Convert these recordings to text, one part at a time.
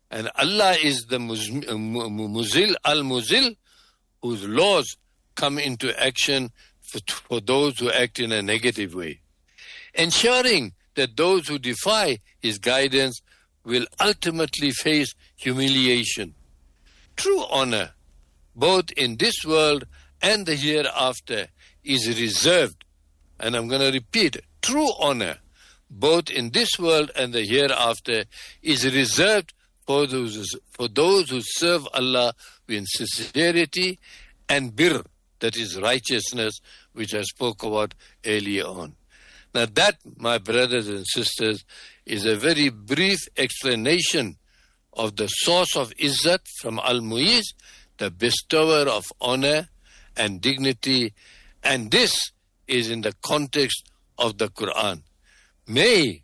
And Allah is the Muzil, Al-Muzil, whose laws come into action for those who act in a negative way, ensuring that those who defy His guidance will ultimately face humiliation. True honor, both in this world and the hereafter, is reserved. And I'm going to repeat, true honor, both in this world and the hereafter, is reserved for those who serve Allah with sincerity and birr, that is righteousness, which I spoke about earlier on. Now that, my brothers and sisters, is a very brief explanation of the source of Izzat from Al-Mu'iz, the bestower of honor and dignity, and this is in the context of the Quran. May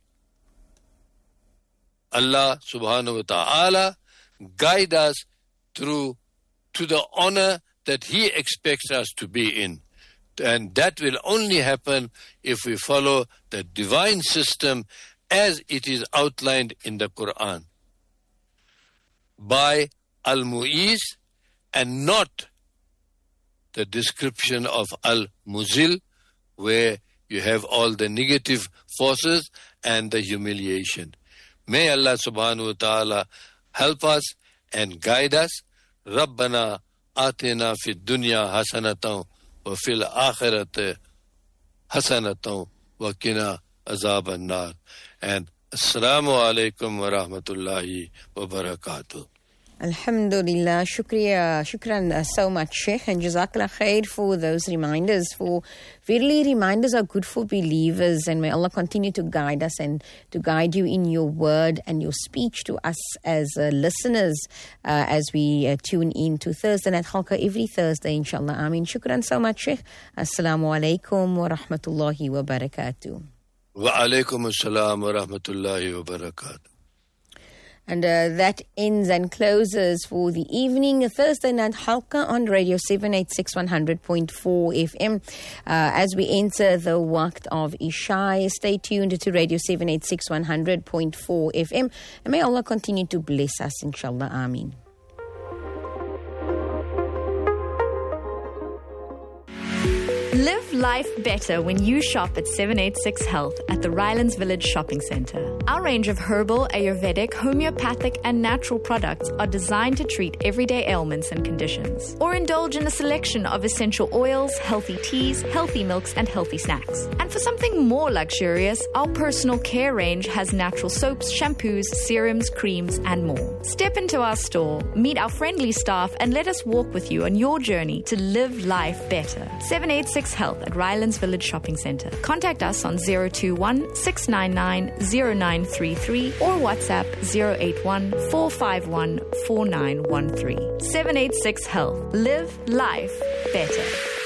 Allah subhanahu wa ta'ala guide us to the honor that He expects us to be in. And that will only happen if we follow the divine system as it is outlined in the Quran by Al-Mu'iz, and not the description of Al-Muzil, where you have all the negative forces and the humiliation. May Allah subhanahu wa ta'ala help us and guide us. Rabbana atina fid dunya hasanatan wa fil akhirati hasanatan wa qina azaban nar. And Assalamu alaikum wa rahmatullahi wa barakatuh. Alhamdulillah, shukran so much, Sheikh, and Jazakallah khair for those reminders. For verily, reminders are good for believers, and may Allah continue to guide us and to guide you in your word and your speech to us as listeners as we tune in to Thursday Night Halqa every Thursday, inshallah. Ameen. Shukran so much, Sheikh. Assalamu alaikum wa rahmatullahi wa barakatuh. Wa alaikum assalam wa rahmatullahi wa barakatuh. And that ends and closes for the evening, Thursday Night Halqa on Radio 786 100.4 FM. As we enter the waqt of Isha, stay tuned to Radio 786 100.4 FM. And may Allah continue to bless us, inshallah. Ameen. Live life better when you shop at 786 Health at the Rylands Village Shopping Centre. Our range of herbal, Ayurvedic, homeopathic and natural products are designed to treat everyday ailments and conditions. Or indulge in a selection of essential oils, healthy teas, healthy milks and healthy snacks. And for something more luxurious, our personal care range has natural soaps, shampoos, serums, creams and more. Step into our store, meet our friendly staff and let us walk with you on your journey to live life better. 786 Health at Rylands Village Shopping Centre. Contact us on 021 699 0933 or WhatsApp 081 451 4913. 786 Health. Live life better.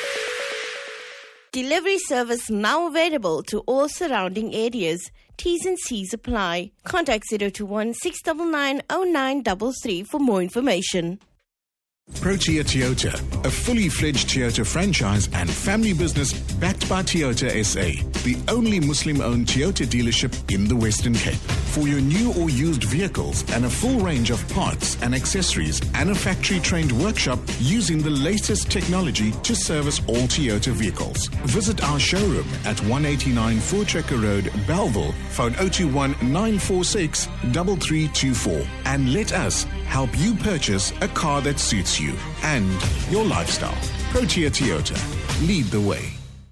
Delivery service now available to all surrounding areas. T's and C's apply. Contact 021 699 0933 for more information. Protea Toyota, a fully fledged Toyota franchise and family business backed by Toyota SA, the only Muslim-owned Toyota dealership in the Western Cape. For your new or used vehicles and a full range of parts and accessories and a factory-trained workshop using the latest technology to service all Toyota vehicles. Visit our showroom at 189 Voortrekker Road, Bellville, phone 021 946 3324, and let us help you purchase a car that suits you and your lifestyle. Protea Toyota. Lead the way.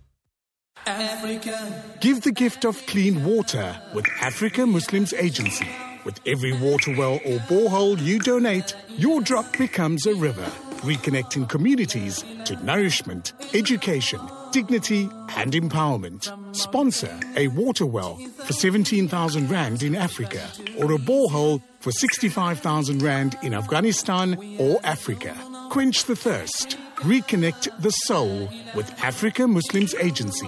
Africa. Give the gift of clean water with Africa Muslims Agency. With every water well or borehole you donate, your drop becomes a river, reconnecting communities to nourishment, education, dignity and empowerment. Sponsor a water well for 17,000 Rand in Africa or a borehole for 65,000 Rand in Afghanistan or Africa. Quench the thirst. Reconnect the soul with Africa Muslims Agency.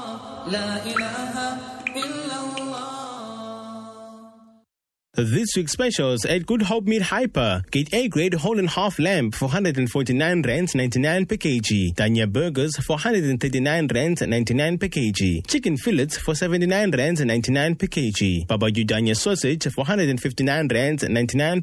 This week's specials at Good Hope Meat Hyper. Get A grade whole and half lamb for 149 Rand 99 per kg. Danya burgers for 139 Rand 99 per kg. Chicken fillets for 79 Rand 99 per kg. Baba Danya sausage for 159 Rand 99